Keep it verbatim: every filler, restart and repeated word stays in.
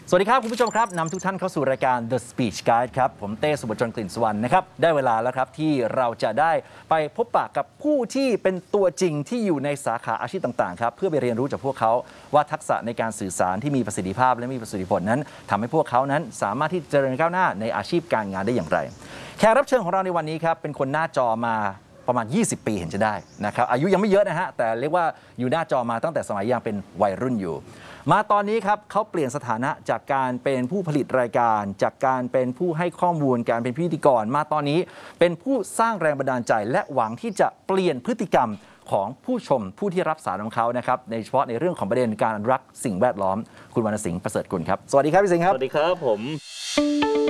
สวัสดีครับคุณผู้ชมครับนำทุกท่านเข้าสู่รายการ The Speech Guide ครับผมเต้สุบชนกลิ่นสุวรรณนะครับได้เวลาแล้วครับที่เราจะได้ไปพบปะกับผู้ที่เป็นตัวจริงที่อยู่ในสาขาอาชีพต่างๆครับเพื่อไปเรียนรู้จากพวกเขาว่าทักษะในการสื่อสารที่มีประสิทธิภาพและมีประสิทธิผลนั้นทำให้พวกเขานั้นสามารถที่จะเจริญก้าวหน้าในอาชีพการงานได้อย่างไรแขกรับเชิญของเราในวันนี้ครับเป็นคนหน้าจอมาประมาณยี่สิบปีเห็นจะได้นะครับอายุยังไม่เยอะนะฮะแต่เรียกว่าอยู่หน้าจอมาตั้งแต่สมัยยังเป็นวัยรุ่นอยู่มาตอนนี้ครับเขาเปลี่ยนสถานะจากการเป็นผู้ผลิตรายการจากการเป็นผู้ให้ข้อมูลการเป็นพิธีกรมาตอนนี้เป็นผู้สร้างแรงบันดาลใจและหวังที่จะเปลี่ยนพฤติกรรมของผู้ชมผู้ที่รับสารของเขานะครับในเฉพาะในเรื่องของประเด็นการรักสิ่งแวดล้อมคุณวรรณสิงห์ประเสริฐกุลครับสวัสดีครับพี่สิงห์ครับสวัสดีครับผม